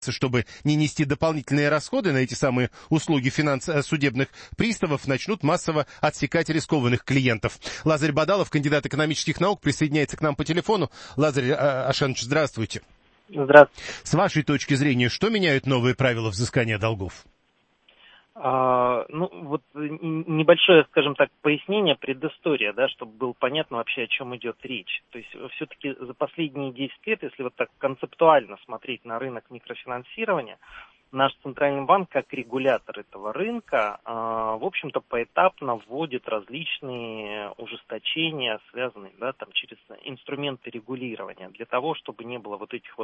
чтобы не нести дополнительные расходы на эти самые услуги судебных приставов, начнут массово отсекать рискованных клиентов. Лазарь Бадалов, кандидат экономических наук, присоединяется к нам по телефону. Лазарь Ашенович, здравствуйте. Здравствуйте. С вашей точки зрения, что меняют новые правила взыскания долгов? Небольшое, скажем так, пояснение, предыстория, да, чтобы было понятно вообще, о чем идет речь. То есть все-таки за последние 10 лет, если вот так концептуально смотреть на рынок микрофинансирования, наш Центральный банк, как регулятор этого рынка, в общем-то, поэтапно вводит различные ужесточения, связанные, да, там, через инструменты регулирования, для того, чтобы не было вот этих вот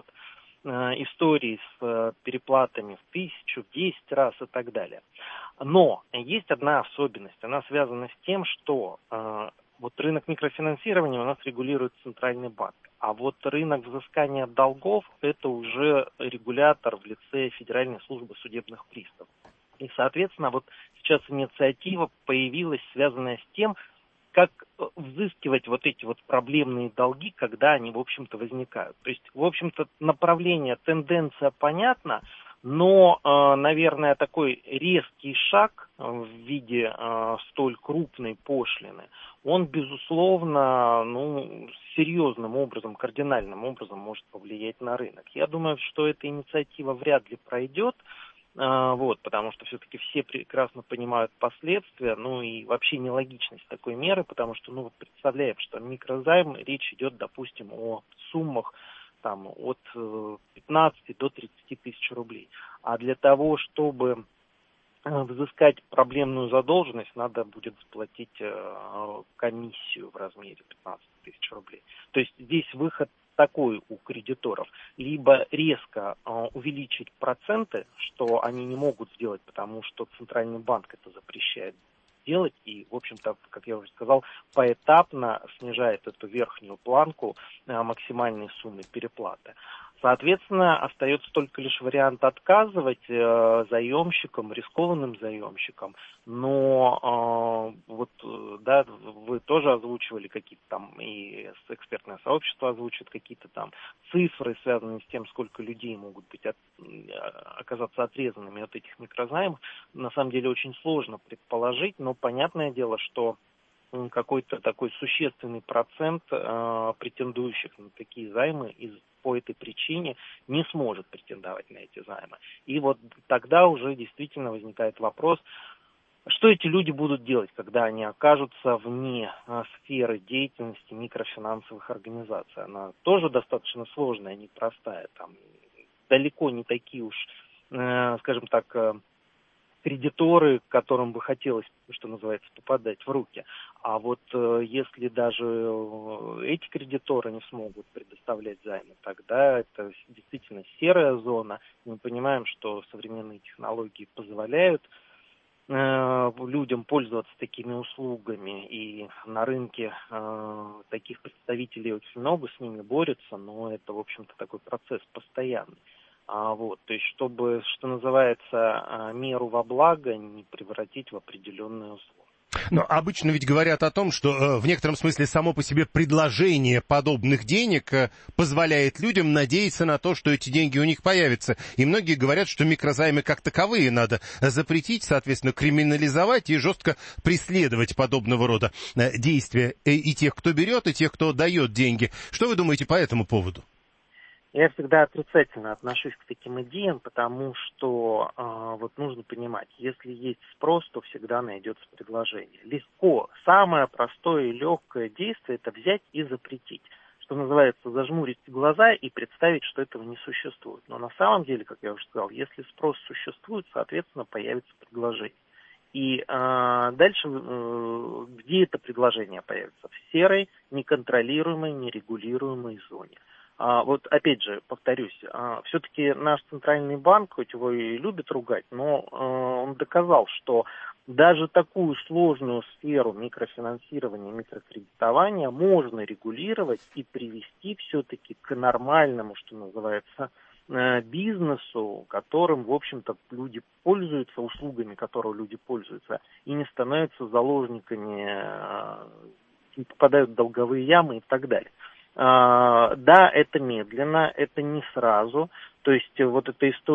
историй с переплатами в 1000, в 10 раз и так далее. Но есть одна особенность, она связана с тем, что вот рынок микрофинансирования у нас регулирует Центральный банк, а вот рынок взыскания долгов – это уже регулятор в лице Федеральной службы судебных приставов. И, соответственно, вот сейчас инициатива появилась, связанная с тем, как взыскивать вот эти вот проблемные долги, когда они, в общем-то, возникают. То есть, в общем-то, направление, тенденция понятна, но, наверное, такой резкий шаг в виде столь крупной пошлины, он, безусловно, серьезным образом, кардинальным образом может повлиять на рынок. Я думаю, что эта инициатива вряд ли пройдет, потому что все-таки все прекрасно понимают последствия, и вообще нелогичность такой меры, потому что, представляем, что микрозайм, речь идет, допустим, о суммах там от 15 до 30 тысяч рублей. А для того, чтобы взыскать проблемную задолженность, надо будет заплатить комиссию в размере 15 тысяч рублей. То есть здесь выход такой у кредиторов: либо резко увеличить проценты, что они не могут сделать, потому что Центральный банк это запрещает делать, и, в общем-то, как я уже сказал, поэтапно снижает эту верхнюю планку максимальной суммы переплаты. Соответственно, остается только лишь вариант отказывать заемщикам, рискованным заемщикам, но вы тоже озвучивали какие-то там, и экспертное сообщество озвучивает какие-то там цифры, связанные с тем, сколько людей могут быть оказаться отрезанными от этих микрозаймов. На самом деле очень сложно предположить, но понятное дело, что какой-то такой существенный процент претендующих на такие займы по этой причине не сможет претендовать на эти займы. И вот тогда уже действительно возникает вопрос, что эти люди будут делать, когда они окажутся вне сферы деятельности микрофинансовых организаций. Она тоже достаточно сложная, непростая. Там далеко не такие уж, скажем так, кредиторы, которым бы хотелось, что называется, попадать в руки. А вот если даже эти кредиторы не смогут предоставлять займы, тогда это действительно серая зона. Мы понимаем, что современные технологии позволяют людям пользоваться такими услугами, и на рынке таких представителей очень много, с ними борются, но это, в общем-то, такой процесс постоянный. То есть, чтобы, что называется, меру во благо не превратить в определенное зло. Но обычно ведь говорят о том, что в некотором смысле само по себе предложение подобных денег позволяет людям надеяться на то, что эти деньги у них появятся. И многие говорят, что микрозаймы как таковые надо запретить, соответственно, криминализовать и жестко преследовать подобного рода действия и тех, кто берет, и тех, кто дает деньги. Что вы думаете по этому поводу? Я всегда отрицательно отношусь к таким идеям, потому что нужно понимать, если есть спрос, то всегда найдется предложение. Легко, самое простое и легкое действие – это взять и запретить. Что называется, зажмурить глаза и представить, что этого не существует. Но на самом деле, как я уже сказал, если спрос существует, соответственно, появится предложение. И дальше, где это предложение появится? В серой, неконтролируемой, нерегулируемой зоне. Опять же, повторюсь, все-таки наш Центральный банк, хоть его и любят ругать, но он доказал, что даже такую сложную сферу микрофинансирования, микрокредитования можно регулировать и привести все-таки к нормальному, что называется, бизнесу, которым, в общем-то, люди пользуются, услугами которого люди пользуются, и не становятся заложниками, не попадают в долговые ямы и так далее. Да, это медленно, это не сразу. То есть вот эта история